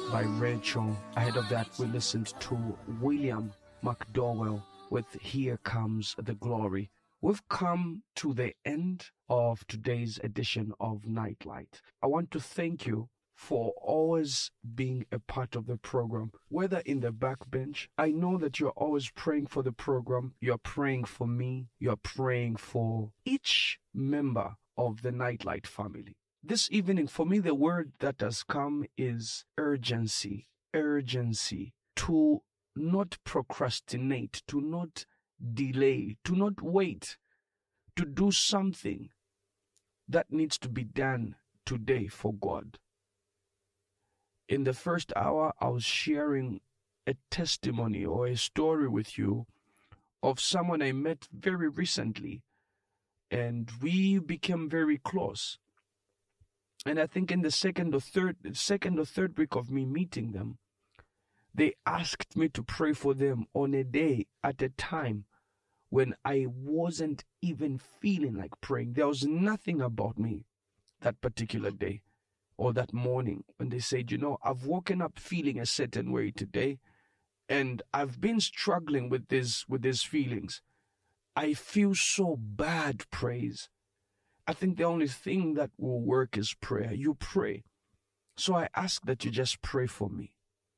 by Rachel. Ahead of that, we listened to William McDowell with Here Comes the Glory. We've come to the end of today's edition of Nightlight. I want to thank you for always being a part of the program, whether in the backbench. I know that you're always praying for the program. You're praying for me. You're praying for each member of the Nightlight family. This evening, for me, the word that has come is urgency. Urgency. To not procrastinate, to not delay, to not wait, to do something that needs to be done today for God. In the first hour, I was sharing a testimony or a story with you of someone I met very recently, and we became very close. And I think in the second or third week of me meeting them, they asked me to pray for them on a day at a time when I wasn't even feeling like praying. There was nothing about me that particular day or that morning when they said, I've woken up feeling a certain way today, and I've been struggling with these feelings. I feel so bad, praise. I think the only thing that will work is prayer. You pray. So I ask that you just pray for me.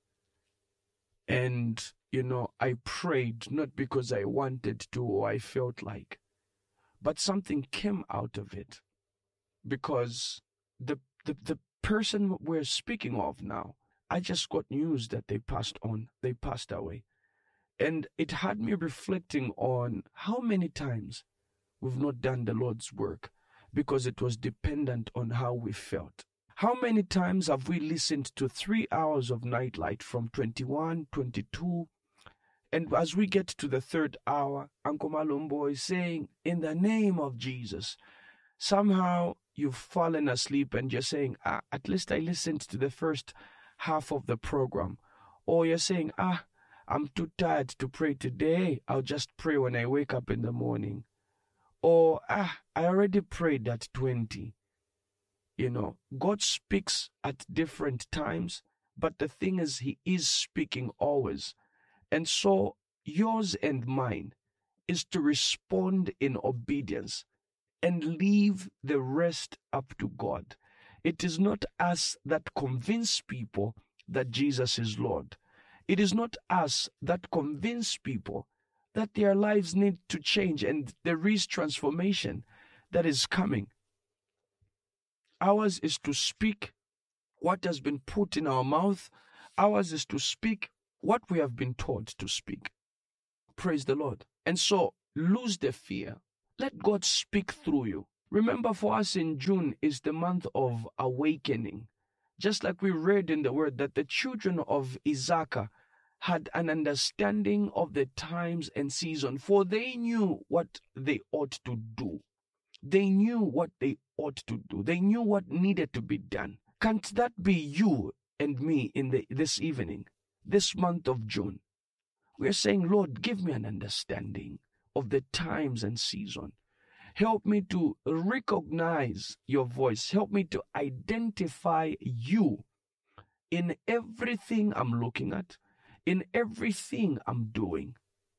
And, I prayed not because I wanted to or I felt like, but something came out of it. Because the person we're speaking of now, I just got news that they passed away. And it had me reflecting on how many times we've not done the Lord's work because it was dependent on how we felt. How many times have we listened to 3 hours of Nightlight from 21, 22, and as we get to the third hour, Uncle Malumbo is saying, in the name of Jesus. Somehow you've fallen asleep and you're saying, at least I listened to the first half of the program. Or you're saying, I'm too tired to pray today. I'll just pray when I wake up in the morning. Or, I already prayed at 20. God speaks at different times, but the thing is, He is speaking always. And so yours and mine is to respond in obedience and leave the rest up to God. It is not us that convince people that Jesus is Lord. It is not us that convince people that their lives need to change and there is transformation that is coming. Ours is to speak what has been put in our mouth. Ours is to speak what we have been taught to speak. Praise the Lord. And so, lose the fear. Let God speak through you. Remember, for us in June is the month of awakening. Just like we read in the word that the children of Issachar had an understanding of the times and season, for they knew what they ought to do. They knew what they ought to do. They knew what needed to be done. Can't that be you and me in this evening, this month of June? We're saying, Lord, give me an understanding of the times and season. Help me to recognize your voice. Help me to identify you in everything I'm looking at, in everything I'm doing.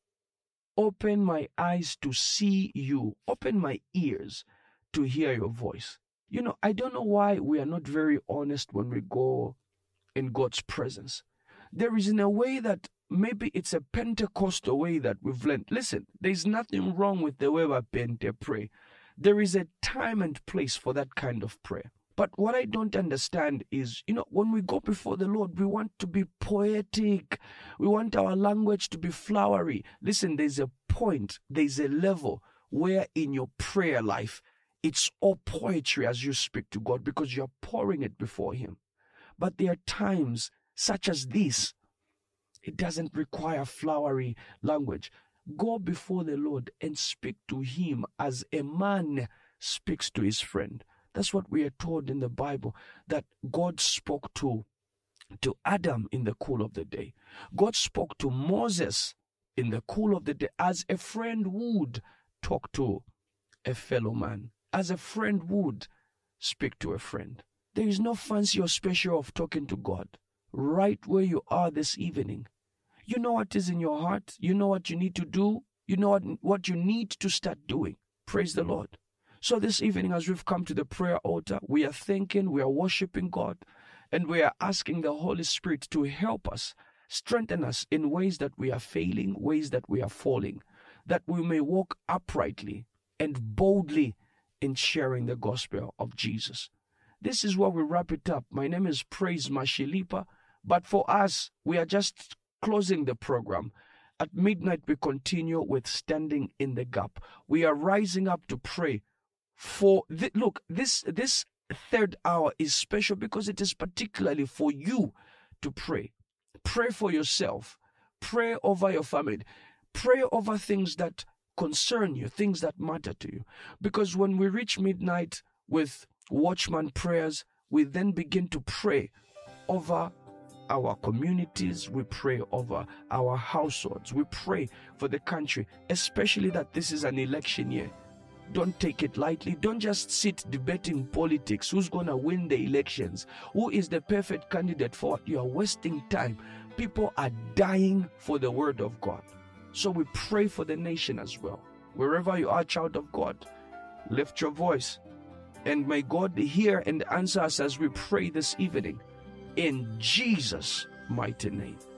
Open my eyes to see you. Open my ears to hear your voice. I don't know why we are not very honest when we go in God's presence. There is in a way that maybe it's a Pentecostal way that we've learned. Listen, there's nothing wrong with the way we Pente pray. There is a time and place for that kind of prayer. But what I don't understand is, when we go before the Lord, we want to be poetic. We want our language to be flowery. Listen, there's a point, there's a level where in your prayer life, it's all poetry as you speak to God because you're pouring it before Him. But there are times such as this, it doesn't require flowery language. Go before the Lord and speak to Him as a man speaks to his friend. That's what we are told in the Bible, that God spoke to Adam in the cool of the day. God spoke to Moses in the cool of the day as a friend would talk to a fellow man, as a friend would speak to a friend. There is no fancy or special of talking to God. right where you are this evening. You know what is in your heart. You know what you need to do. You know what you need to start doing. Praise the Lord. So this evening, as we've come to the prayer altar, we are thanking, we are worshiping God, and we are asking the Holy Spirit to help us, strengthen us in ways that we are failing, ways that we are falling, that we may walk uprightly and boldly in sharing the gospel of Jesus. This is where we wrap it up. My name is Praise Mashilipa, but for us, we are just closing the program. At midnight, we continue with standing in the gap. We are rising up to pray for this third hour is special because it is particularly for you to pray. Pray for yourself. Pray over your family. Pray over things that concern you, things that matter to you. Because when we reach midnight with watchman prayers, we then begin to pray over our communities, we pray over our households, we pray for the country, especially that this is an election year. Don't take it lightly. Don't just sit debating politics. Who's going to win the elections? Who is the perfect candidate for what? You are wasting time. People are dying for the word of God. So we pray for the nation as well. Wherever you are, child of God, lift your voice. And may God hear and answer us as we pray this evening. In Jesus' mighty name.